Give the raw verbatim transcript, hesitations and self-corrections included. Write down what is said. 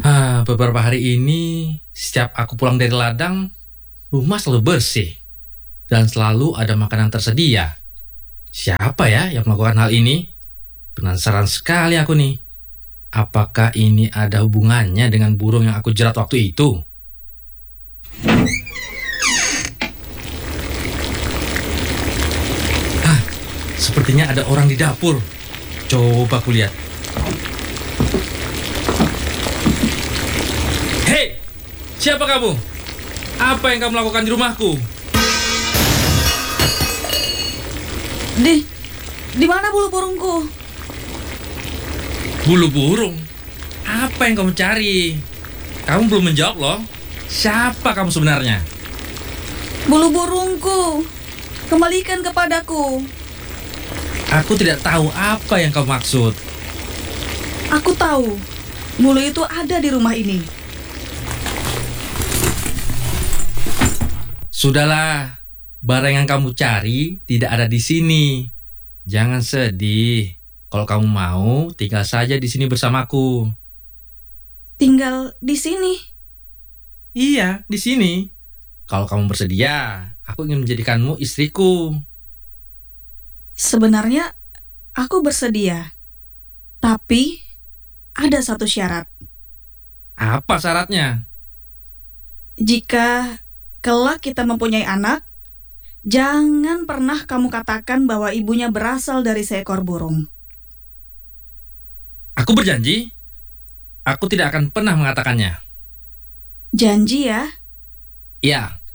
Ah, beberapa hari ini, setiap aku pulang dari ladang, rumah selalu bersih dan selalu ada makanan tersedia. Siapa ya yang melakukan hal ini? Penasaran sekali aku nih. Apakah ini ada hubungannya dengan burung yang aku jerat waktu itu? Ah, sepertinya ada orang di dapur. Coba aku lihat. Hei, siapa kamu? Apa yang kamu lakukan di rumahku? Di, di mana bulu burungku? Bulu burung? Apa yang kamu cari? Kamu belum menjawab loh. Siapa kamu sebenarnya? Bulu burungku, kembalikan kepadaku. Aku tidak tahu apa yang kamu maksud. Aku tahu, bulu itu ada di rumah ini. Sudahlah, barang yang kamu cari tidak ada di sini. Jangan sedih. Kalau kamu mau, tinggal saja di sini bersamaku. Tinggal di sini. Iya, di sini. Kalau kamu bersedia, aku ingin menjadikanmu istriku. Sebenarnya aku bersedia. Tapi ada satu syarat. Apa syaratnya? Jika kelak kita mempunyai anak, jangan pernah kamu katakan bahwa ibunya berasal dari seekor burung. Aku berjanji, aku tidak akan pernah mengatakannya. Janji ya? Iya,